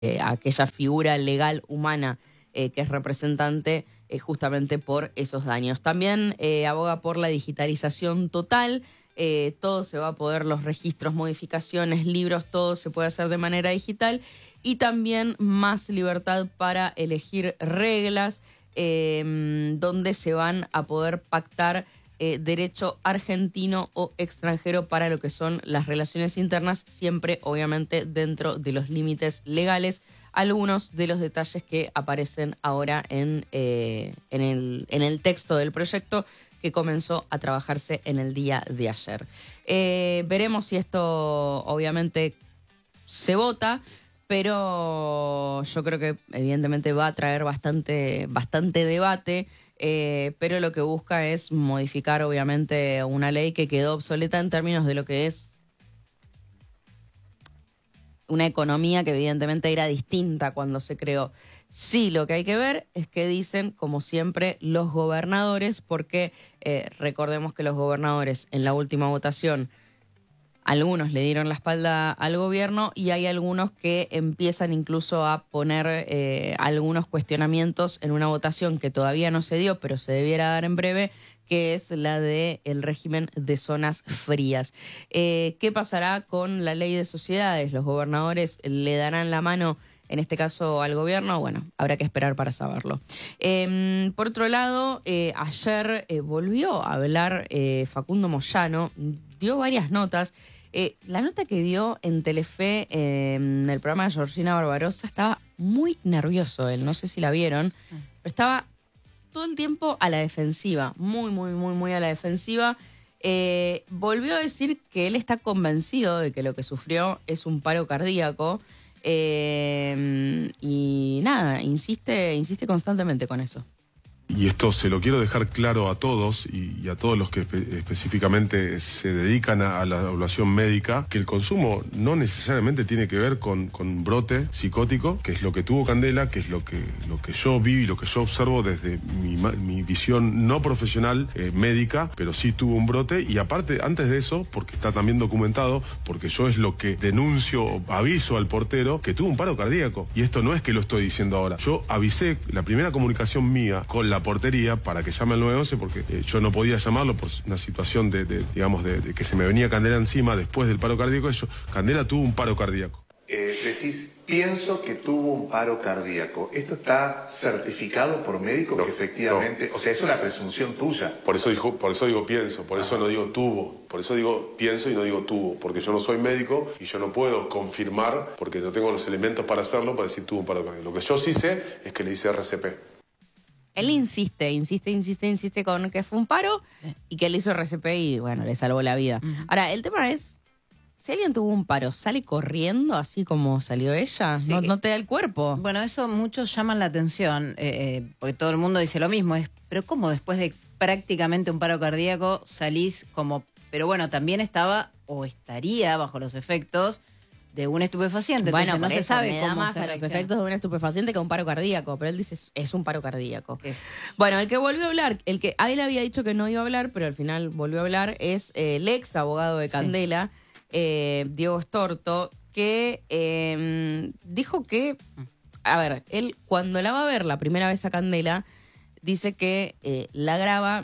aquella figura legal humana que es representante justamente por esos daños. También aboga por la digitalización total. Todo se va a poder, los registros, modificaciones, libros, todo se puede hacer de manera digital, y también más libertad para elegir reglas donde se van a poder pactar derecho argentino o extranjero para lo que son las relaciones internas, siempre obviamente dentro de los límites legales. Algunos de los detalles que aparecen ahora en el texto del proyecto que comenzó a trabajarse en el día de ayer. Veremos si esto obviamente se vota, pero yo creo que evidentemente va a traer bastante debate, pero lo que busca es modificar obviamente una ley que quedó obsoleta en términos de lo que es una economía que evidentemente era distinta cuando se creó. Sí, lo que hay que ver es que dicen, como siempre, los gobernadores, porque recordemos que los gobernadores en la última votación, algunos le dieron la espalda al gobierno y hay algunos que empiezan incluso a poner algunos cuestionamientos en una votación que todavía no se dio, pero se debiera dar en breve, que es la del régimen de zonas frías. ¿Qué pasará con la ley de sociedades? ¿Los gobernadores le darán la mano, en este caso, al gobierno? Bueno, habrá que esperar para saberlo. Por otro lado, ayer volvió a hablar Facundo Moyano, dio varias notas. La nota que dio en Telefe, en el programa de Georgina Barbarossa, estaba muy nervioso él, no sé si la vieron, pero estaba todo el tiempo a la defensiva, muy a la defensiva. Volvió a decir que él está convencido de que lo que sufrió es un paro cardíaco, y nada, insiste constantemente con eso. Y esto se lo quiero dejar claro a todos y a todos los que específicamente se dedican a la evaluación médica, que el consumo no necesariamente tiene que ver con un brote psicótico, que es lo que tuvo Candela, que es lo que yo vi y lo que yo observo desde mi visión no profesional médica, pero sí tuvo un brote. Y aparte, antes de eso, porque está también documentado, porque yo es lo que denuncio, aviso al portero, que tuvo un paro cardíaco. Y esto no es que lo estoy diciendo ahora. Yo avisé, la primera comunicación mía con la portería para que llame al 911, porque yo no podía llamarlo por una situación de que se me venía Candela encima después del paro cardíaco. Candela tuvo un paro cardíaco. Decís, pienso que tuvo un paro cardíaco. ¿Esto está certificado por médicos que efectivamente... No. O sea, es una presunción tuya. Por eso digo pienso, por eso no digo tuvo. Por eso digo pienso y no digo tuvo. Porque yo no soy médico y yo no puedo confirmar, porque no tengo los elementos para hacerlo, para decir tuvo un paro cardíaco. Lo que yo sí sé es que le hice RCP. Él insiste con que fue un paro y que él hizo RCP y, bueno, le salvó la vida. Ahora, el tema es, si alguien tuvo un paro, ¿sale corriendo así como salió ella? Sí. ¿No te da el cuerpo? Bueno, eso muchos llaman la atención, porque todo el mundo dice lo mismo. Pero ¿cómo después de prácticamente un paro cardíaco salís como... Pero bueno, también estaba o estaría bajo los efectos de un estupefaciente. Bueno, no se sabe me da cómo más a los efectos de un estupefaciente que un paro cardíaco, pero él dice es un paro cardíaco. Bueno, el que volvió a hablar, el que a él había dicho que no iba a hablar, pero al final volvió a hablar, es el ex abogado de Candela, Diego Storto, que dijo que, a ver, él cuando la va a ver la primera vez a Candela, dice que la graba,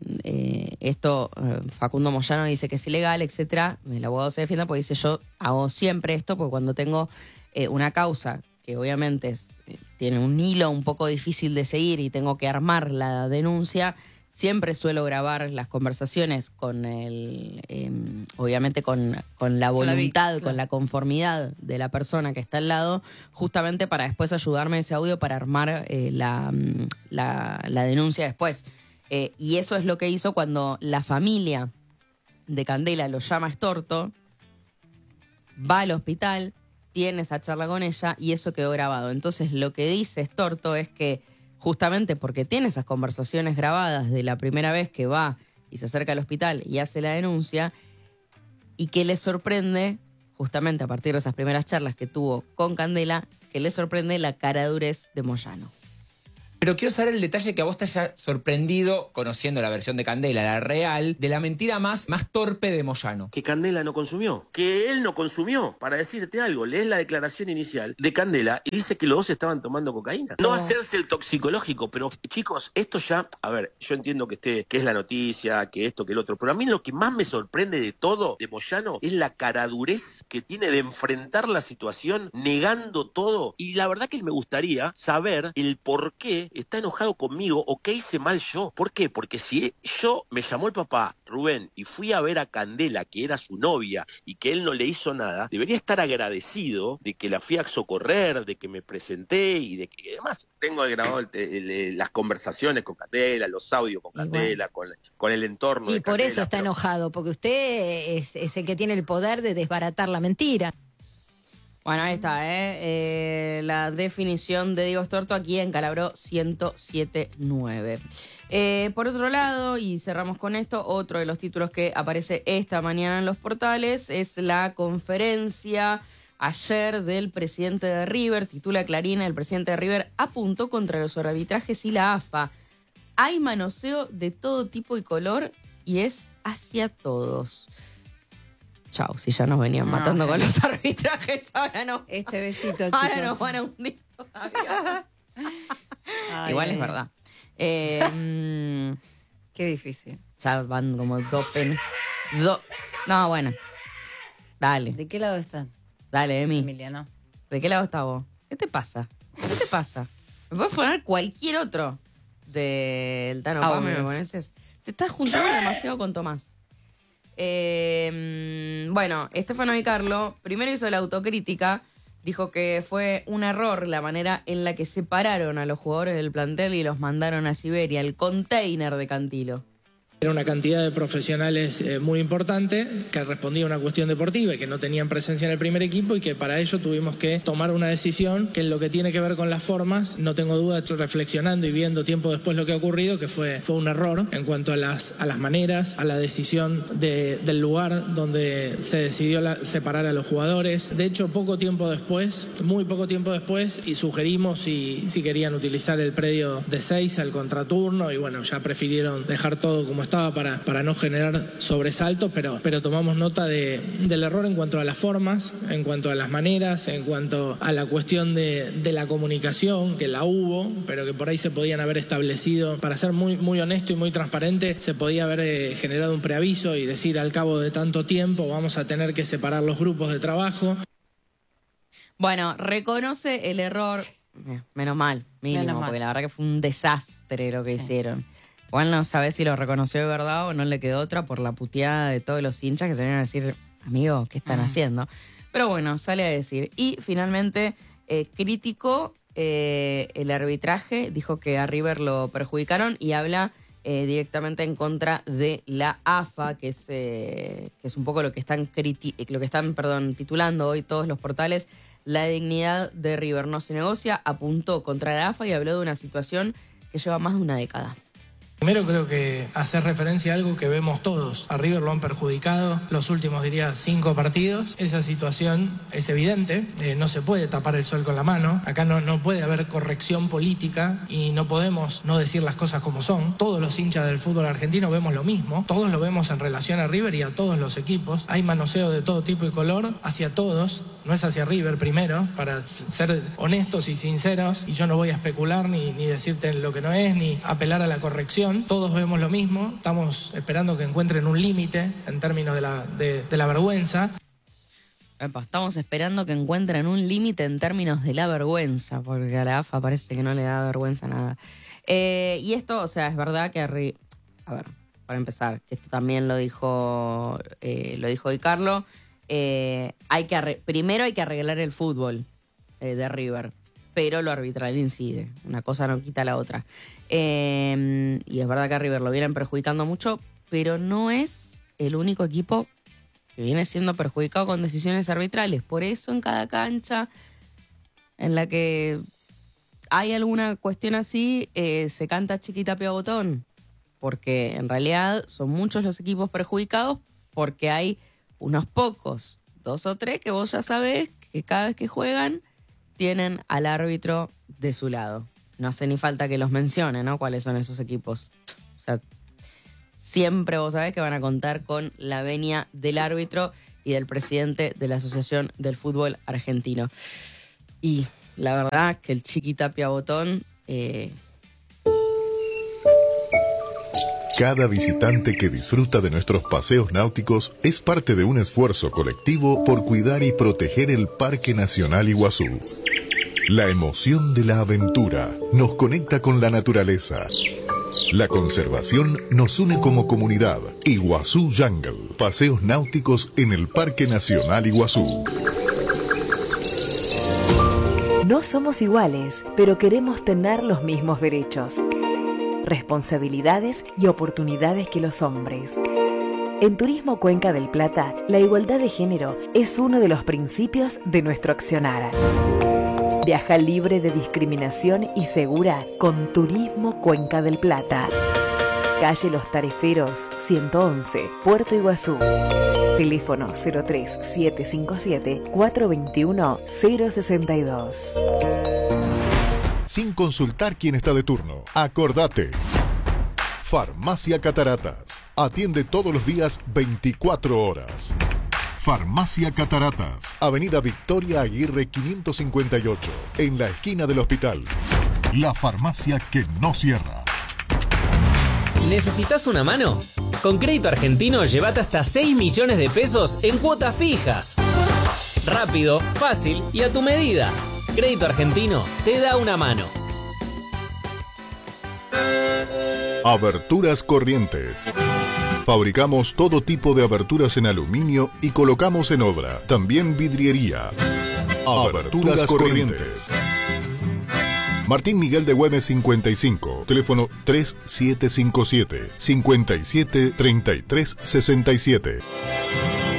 Facundo Moyano dice que es ilegal, etcétera. El abogado se defiende porque dice, yo hago siempre esto porque cuando tengo una causa que obviamente tiene un hilo un poco difícil de seguir y tengo que armar la denuncia, siempre suelo grabar las conversaciones con obviamente con la voluntad, con la conformidad de la persona que está al lado, justamente para después ayudarme ese audio para armar la denuncia después. Y eso es lo que hizo cuando la familia de Candela lo llama a Storto, va al hospital, tiene esa charla con ella y eso quedó grabado. Entonces lo que dice Storto es que justamente porque tiene esas conversaciones grabadas de la primera vez que va y se acerca al hospital y hace la denuncia, y que le sorprende, justamente a partir de esas primeras charlas que tuvo con Candela, que le sorprende la caradurez de Moyano. Pero quiero saber el detalle que a vos te haya sorprendido, conociendo la versión de Candela, la real, de la mentira más torpe de Moyano. Que Candela no consumió, que él no consumió. Para decirte algo, lees la declaración inicial de Candela y dice que los dos estaban tomando cocaína. No hacerse el toxicológico, pero chicos, esto ya, a ver, yo entiendo que es la noticia, que esto, que el otro, pero a mí lo que más me sorprende de todo, de Moyano, es la caradurez que tiene de enfrentar la situación negando todo. Y la verdad que me gustaría saber el por qué está enojado conmigo o qué hice mal yo. ¿Por qué? Porque si yo me llamó el papá, Rubén, y fui a ver a Candela, que era su novia, y que él no le hizo nada, debería estar agradecido de que la fui a socorrer, de que me presenté y de que además tengo grabado las conversaciones con Candela, los audios con Candela, con el entorno de Candela. Y por eso está enojado, porque usted es el que tiene el poder de desbaratar la mentira. Bueno, ahí está, la definición de Diego Storto aquí en Calabró 107.9. Por otro lado, y cerramos con esto, otro de los títulos que aparece esta mañana en los portales es la conferencia ayer del presidente de River, titula Clarín, el presidente de River apuntó contra los arbitrajes y la AFA. Hay manoseo de todo tipo y color y es hacia todos. Chau, si ya nos venían matando con los arbitrajes, ahora no. Este besito, chicos. Ahora nos van a hundir todavía. Igual es verdad. Qué difícil. Ya van como No, bueno. Dale. ¿De qué lado están? Dale, Emi. Emiliano. ¿De qué lado estás vos? ¿Qué te pasa? ¿Qué te pasa? Me puedes poner cualquier otro del Tano Pame, me pones. Te estás juntando demasiado con Tomás. Bueno, Stefano Di Carlo primero hizo la autocrítica, dijo que fue un error la manera en la que separaron a los jugadores del plantel y los mandaron a Siberia, el container de Cantilo. Era una cantidad de profesionales muy importante que respondía a una cuestión deportiva y que no tenían presencia en el primer equipo y que para ello tuvimos que tomar una decisión que en lo que tiene que ver con las formas, no tengo duda, reflexionando y viendo tiempo después lo que ha ocurrido, que fue un error en cuanto a las maneras, a la decisión del lugar donde se decidió separar a los jugadores. De hecho, muy poco tiempo después, y sugerimos si querían utilizar el predio de 6 al contraturno y bueno, ya prefirieron dejar todo como estaba para no generar sobresaltos, pero tomamos nota del error en cuanto a las formas, en cuanto a las maneras, en cuanto a la cuestión de la comunicación, que la hubo, pero que por ahí se podían haber establecido, para ser muy, muy honesto y muy transparente, se podía haber generado un preaviso y decir al cabo de tanto tiempo vamos a tener que separar los grupos de trabajo. Bueno, reconoce el error, menos mal, mínimo, porque la verdad que fue un desastre lo que hicieron. Igual no sabe si lo reconoció de verdad o no le quedó otra por la puteada de todos los hinchas que se vienen a decir, amigo, ¿qué están haciendo? Pero bueno, sale a decir. Y finalmente criticó el arbitraje, dijo que a River lo perjudicaron y habla directamente en contra de la AFA, que es un poco lo que están titulando hoy todos los portales. La dignidad de River no se negocia, apuntó contra la AFA y habló de una situación que lleva más de una década. Primero creo que hacer referencia a algo que vemos todos. A River lo han perjudicado los últimos, 5 partidos. Esa situación es evidente, no se puede tapar el sol con la mano. Acá no puede haber corrección política y no podemos no decir las cosas como son. Todos los hinchas del fútbol argentino vemos lo mismo. Todos lo vemos en relación a River y a todos los equipos. Hay manoseo de todo tipo y color hacia todos. No es hacia River primero, para ser honestos y sinceros. Y yo no voy a especular ni decirte lo que no es, ni apelar a la corrección. Todos vemos lo mismo, estamos esperando que encuentren un límite en términos de la vergüenza. Estamos esperando que encuentren un límite en términos de la vergüenza, porque a la AFA parece que no le da vergüenza nada. Y esto, o sea, es verdad que... A ver, para empezar, que esto también lo dijo Di Carlo, primero hay que arreglar el fútbol de River, pero lo arbitral incide. Una cosa no quita la otra. Y es verdad que a River lo vienen perjudicando mucho, pero no es el único equipo que viene siendo perjudicado con decisiones arbitrales. Por eso en cada cancha en la que hay alguna cuestión así, se canta chiquita pega botón. Porque en realidad son muchos los equipos perjudicados porque hay unos pocos, 2 o 3, que vos ya sabés que cada vez que juegan tienen al árbitro de su lado. no hace ni falta que los mencione, ¿no? ¿Cuáles son esos equipos? O sea, siempre vos sabés que van a contar con la venia del árbitro y del presidente de la Asociación del Fútbol Argentino. Y la verdad que el Chiqui Tapia Botón... Cada visitante que disfruta de nuestros paseos náuticos es parte de un esfuerzo colectivo por cuidar y proteger el Parque Nacional Iguazú. La emoción de la aventura nos conecta con la naturaleza. La conservación nos une como comunidad. Iguazú Jungle. Paseos náuticos en el Parque Nacional Iguazú. No somos iguales, pero queremos tener los mismos derechos, responsabilidades y oportunidades que los hombres. En Turismo Cuenca del Plata, la igualdad de género es uno de los principios de nuestro accionar. Viaja libre de discriminación y segura con Turismo Cuenca del Plata. Calle Los Tareferos, 111, Puerto Iguazú. Teléfono 03-757-421-062. Sin consultar quién está de turno. Acordate. Farmacia Cataratas. Atiende todos los días 24 horas. Farmacia Cataratas. Avenida Victoria Aguirre 558. En la esquina del hospital. La farmacia que no cierra. ¿Necesitas una mano? Con Crédito Argentino llévate hasta 6 millones de pesos en cuotas fijas. Rápido, fácil y a tu medida. Crédito Argentino te da una mano. Aberturas Corrientes. Fabricamos todo tipo de aberturas en aluminio y colocamos en obra. También vidriería. Aberturas Corrientes. Martín Miguel de Güemes 55, teléfono 3757-573367.